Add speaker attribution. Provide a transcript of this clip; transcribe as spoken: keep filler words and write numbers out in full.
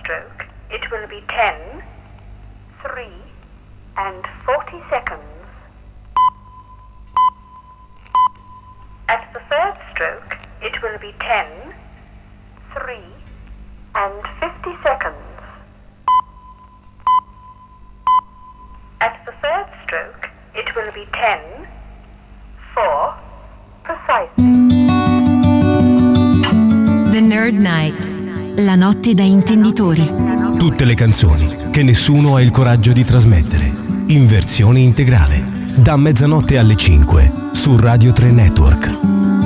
Speaker 1: stroke, it will be ten, three, and forty seconds. At the third stroke, it will be ten, three, and fifty seconds. At the third stroke, it will be ten, four, precisely.
Speaker 2: The Nerd Night. La notte da intenditori.
Speaker 3: Tutte le canzoni che nessuno ha il coraggio di trasmettere. In versione integrale. Da mezzanotte alle cinque su Radio tre Network.